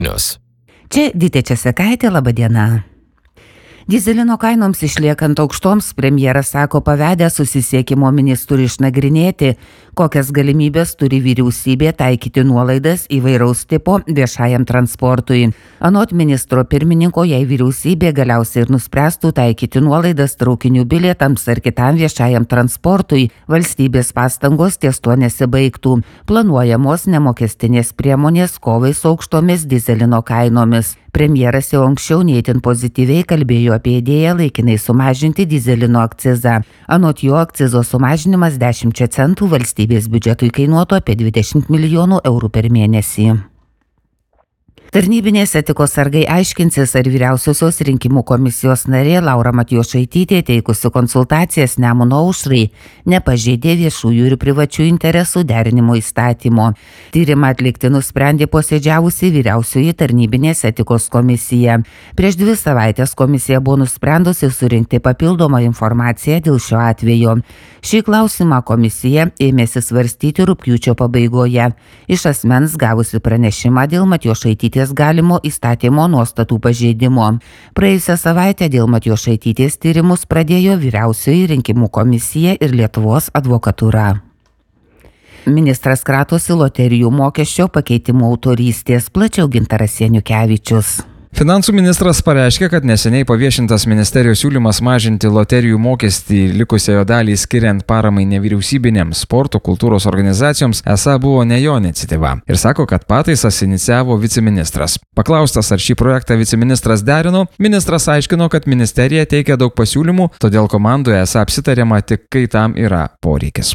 Čia Dytė Česekaitė, laba diena. Dyzelino kainoms išliekant aukštoms, premjeras sako pavedęs susisiekimo ministrui išnagrinėti, kokias galimybės turi vyriausybė taikyti nuolaidas įvairaus tipo viešajam transportui. Anot ministro pirmininko, jei vyriausybė galiausiai ir nuspręstų taikyti nuolaidas traukinių bilietams ar kitam viešajam transportui, valstybės pastangos ties tuo nesibaigtų. Planuojamos nemokestinės priemonės kovai su aukštomis dyzelino kainomis. Premjeras jau anksčiau neįtin pozityviai kalbėjo apie idėją laikinai sumažinti dyzelino akcizą. Anot jo, akcizo sumažinimas 10 centų valstybės biudžetui kainuotų apie 20 milijonų eurų per mėnesį. Tarnybinės etikos sargai aiškinsis, ar vyriausiosios rinkimų komisijos narė Laura Matjošaitytė, teikusi konsultacijas Nemuno aušrai, nepažeidė viešųjų ir privačių interesų derinimo įstatymo. Tyrimą atlikti nusprendė posėdžiavusi vyriausioji tarnybinės etikos komisija. Prieš 2 savaitės komisija buvo nusprendusi surinkti papildomą informaciją dėl šio atvejo. Šį klausimą komisija ėmėsi svarstyti rugpjūčio pabaigoje. Iš asmens gavusi pranešimą dėl Matjošaitytės galimo įstatymo nuostatų pažeidimo. Praėjusią savaitę dėl Matjošaitytės tyrimus pradėjo vyriausioji rinkimų komisija ir Lietuvos advokatūra. Ministras kratosi loterijų mokesčio pakeitimo autorystės, plačiau Gintaras Janukevičius. Finansų ministras pareiškė, kad neseniai paviešintas ministerijos siūlymas mažinti loterijų mokestį likusioje dalį skiriant paramai nevyriausybinėms sporto kultūros organizacijoms esą buvo ne jo iniciatyva. Ir sako, kad pataisas inicijavo viceministras. Paklaustas, ar šį projektą viceministras derino, ministras aiškino, kad ministerija teikia daug pasiūlymų, todėl komandoje esą apsitariama tik, kai tam yra poreikis.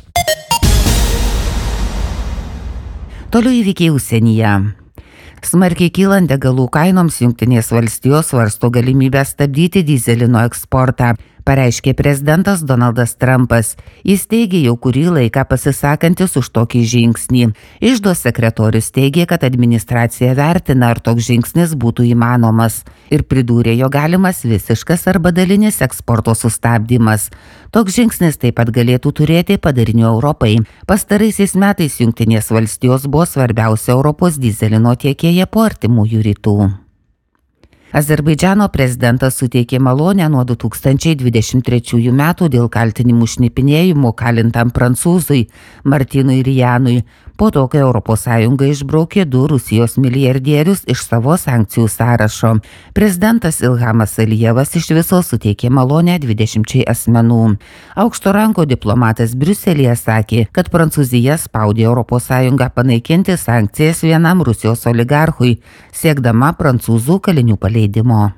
Toliau įvykiai užsienyje. Smarkiai kylant degalų kainoms, Jungtinės valstijos svarsto galimybę stabdyti dyzelino eksportą, pareiškė prezidentas Donaldas Trumpas. Jis teigė jau kurį laiką pasisakantis už tokį žingsnį. Iždo sekretorius teigė, kad administracija vertina, ar toks žingsnis būtų įmanomas. Ir pridūrė, jo galimas visiškas arba dalinis eksporto sustabdymas. Toks žingsnis taip pat galėtų turėti padarinių Europai. Pastaraisiais metais Jungtinės valstijos buvo svarbiausia Europos dyzelino tiekėja po artimųjų rytų. Azerbaidžano prezidentas suteikė malonę nuo 2023 metų dėl kaltinimų šnipinėjimu kalintam prancūzui Martinui Rijanui, po to, kai ES išbraukė 2 Rusijos milijardierius iš savo sankcijų sąrašo. Prezidentas Ilhamas Alijevas iš viso suteikė malonę 20 asmenų. Aukšto rango diplomatas Briuselyje sakė, kad Prancūzija spaudė ES panaikinti sankcijas vienam Rusijos oligarchui, siekdama prancūzų kalinių paleidimo.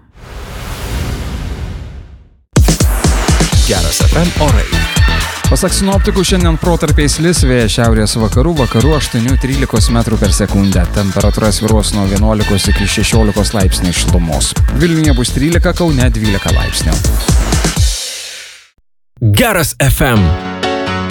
Geras FM orai. Pasak sinoptikų, šiandien protarpiais lis, vėjas šiaurės vakarų 8–13 metrų per sekundę. Temperatūra svyruos nuo 11 iki 16 laipsnių šilumos. Vilniuje bus 13, Kaune 12 laipsnių. Geras FM.